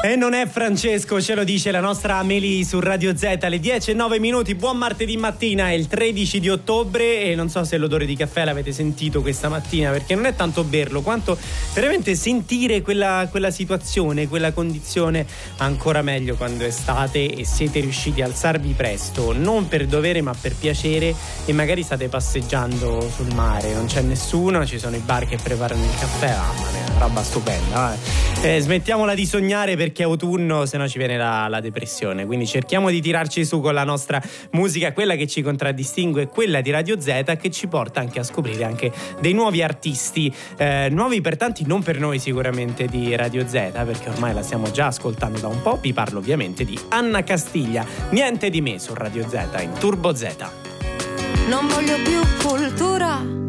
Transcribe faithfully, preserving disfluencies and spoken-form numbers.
E non è Francesco, ce lo dice la nostra Amelie su Radio Z alle dieci e nove minuti. Buon martedì mattina, è il tredici di ottobre e non so se l'odore di caffè l'avete sentito questa mattina, perché non è tanto berlo quanto veramente sentire quella, quella situazione, quella condizione. Ancora meglio quando è estate e siete riusciti a alzarvi presto, non per dovere ma per piacere, e magari state passeggiando sul mare, non c'è nessuno, ci sono i bar che preparano il caffè. Mamma mia, una roba stupenda. Eh. Eh, smettiamola di sognare perché è autunno, se no ci viene la, la depressione. Quindi cerchiamo di tirarci su con la nostra musica, quella che ci contraddistingue, quella di Radio Z, che ci porta anche a scoprire anche dei nuovi artisti, eh, nuovi per tanti, non per noi sicuramente di Radio Z, perché ormai la stiamo già ascoltando da un po'. Vi parlo ovviamente di Anna Castiglia, Niente di me su Radio Z in Turbo Z. Non voglio più cultura,